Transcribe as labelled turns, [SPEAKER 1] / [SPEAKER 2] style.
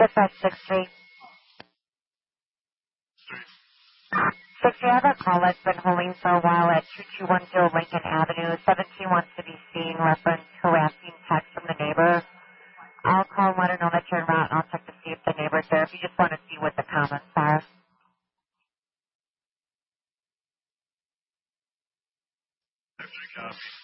[SPEAKER 1] Just at 6-3. So if you have a call that's been holding for a while at 2210 Lincoln Avenue, 17 wants to be seen, reference harassing text from the neighbor. I'll call and let her know that you're en route, and I'll check to see if the neighbor's there, if you just want to see what the comments are.
[SPEAKER 2] Copy.